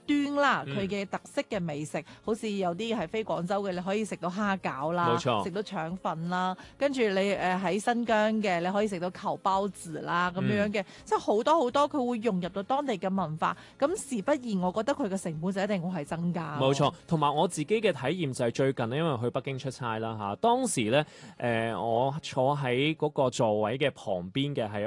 端啦，佢嘅特色嘅美食，好似有啲係非廣州嘅，你可以食到蝦餃啦， 冇錯食到腸粉啦，跟住你喺新疆嘅，你可以食到球包子啦咁樣嘅，即係好多好多，佢會融入到當地嘅文化。咁時不宜，我覺得佢嘅成本就一定會係增加。 冇錯，同埋我自己嘅體驗就係最近咧，因為去北京出差啦嚇，當時咧我坐喺嗰個座位嘅旁邊嘅係